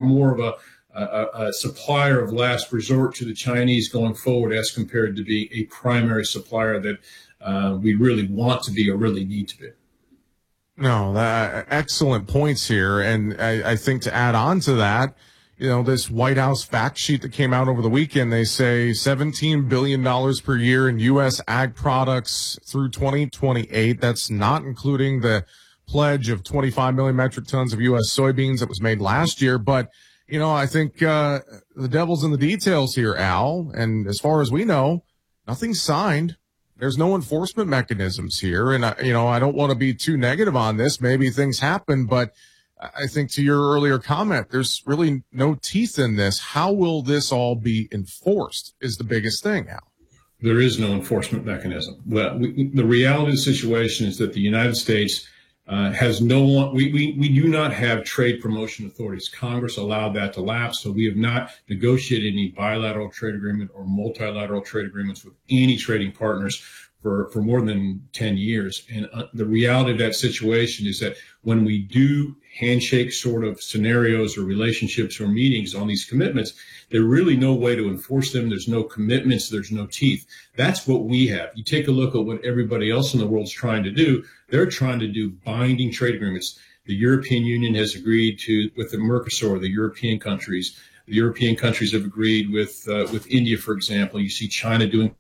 more of a supplier of last resort to the Chinese going forward, as compared to be a primary supplier that we really want to be or really need to be. No, excellent points here. And I think to add on to that, this White House fact sheet that came out over the weekend, they say $17 billion per year in U.S. ag products through 2028. That's not including the pledge of 25 million metric tons of U.S. soybeans that was made last year. But, I think the devil's in the details here, Al. And as far as we know, nothing's signed. There's no enforcement mechanisms here. And, I don't want to be too negative on this. Maybe things happen, but I think to your earlier comment, there's really no teeth in this. How will this all be enforced is the biggest thing, Al. There is no enforcement mechanism. Well, the reality of the situation is that the United States has no one. We do not have trade promotion authorities. Congress allowed that to lapse, so we have not negotiated any bilateral trade agreement or multilateral trade agreements with any trading partners for more than 10 years. And the reality of that situation is that when we do handshake sort of scenarios or relationships or meetings on these commitments, there's really no way to enforce them. There's no commitments. There's no teeth. That's what we have. You take a look at what everybody else in the world is trying to do. They're trying to do binding trade agreements. The European Union has agreed to with the Mercosur, the European countries. The European countries have agreed with India, for example. You see China doing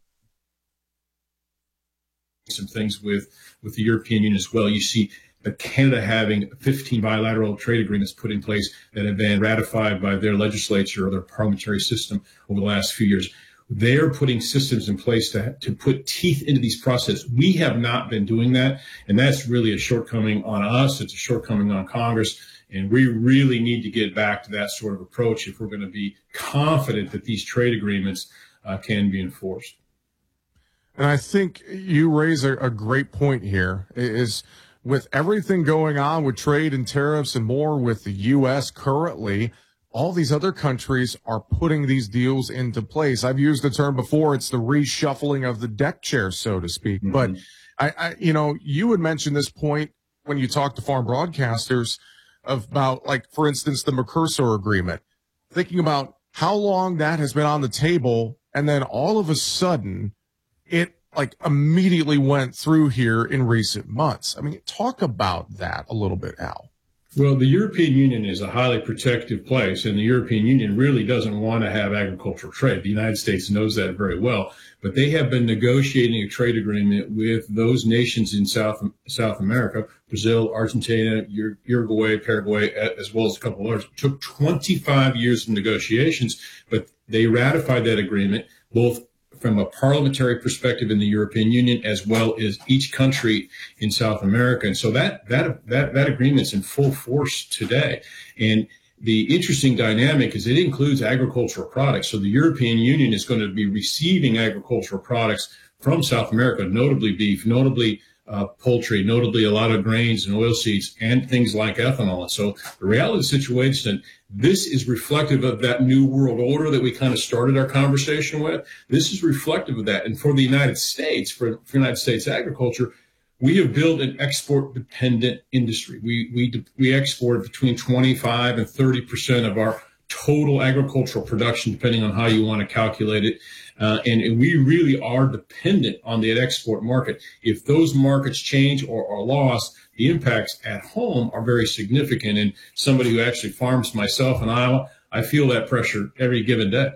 some things with the European Union as well. You see Canada having 15 bilateral trade agreements put in place that have been ratified by their legislature or their parliamentary system over the last few years. They're putting systems in place to put teeth into these processes. We have not been doing that, and that's really a shortcoming on us. It's a shortcoming on Congress, and we really need to get back to that sort of approach if we're going to be confident that these trade agreements can be enforced. And I think you raise a great point here is with everything going on with trade and tariffs and more with the U.S. currently, all these other countries are putting these deals into place. I've used the term before. It's the reshuffling of the deck chair, so to speak. Mm-hmm. But you had mentioned this point when you talk to farm broadcasters about, like, for instance, the Mercosur agreement, thinking about how long that has been on the table. And then all of a sudden it immediately went through here in recent months. I mean, talk about that a little bit, Al. Well, the European Union is a highly protective place, and the European Union really doesn't want to have agricultural trade. The United States knows that very well, but they have been negotiating a trade agreement with those nations in South America, Brazil, Argentina, Uruguay, Paraguay, as well as a couple of others. It took 25 years of negotiations, but they ratified that agreement, both from a parliamentary perspective in the European Union, as well as each country in South America. And so that agreement's in full force today. And the interesting dynamic is it includes agricultural products. So the European Union is going to be receiving agricultural products from South America, notably beef, notably poultry, notably a lot of grains and oilseeds and things like ethanol. And so the reality of the situation, this is reflective of that new world order that we kind of started our conversation with. This is reflective of that. And for the United States, for United States agriculture, we have built an export-dependent industry. We export between 25 and 30% of our total agricultural production, depending on how you want to calculate it. And we really are dependent on the export market. If those markets change or are lost, the impacts at home are very significant. And somebody who actually farms, myself in Iowa, I feel that pressure every given day.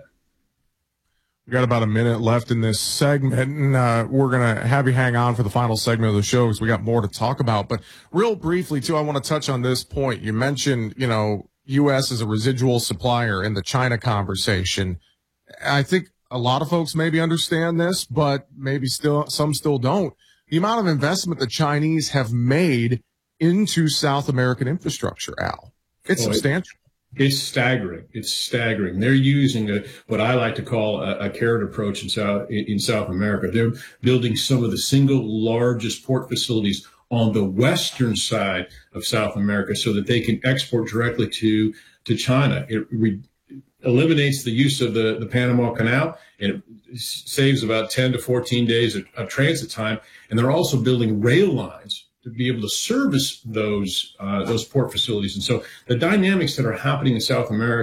We've got about a minute left in this segment, and we're going to have you hang on for the final segment of the show because we got more to talk about. But real briefly, too, I want to touch on this point. You mentioned, U.S. is a residual supplier in the China conversation. I think a lot of folks maybe understand this, but maybe some still don't. The amount of investment the Chinese have made into South American infrastructure, Al, it's substantial. It's staggering. It's staggering. They're using what I like to call a carrot approach in South America. They're building some of the single largest port facilities on the western side of South America so that they can export directly to China. It eliminates the use of the Panama Canal, and it saves about 10 to 14 days of transit time. And they're also building rail lines to be able to service those port facilities. And so the dynamics that are happening in South America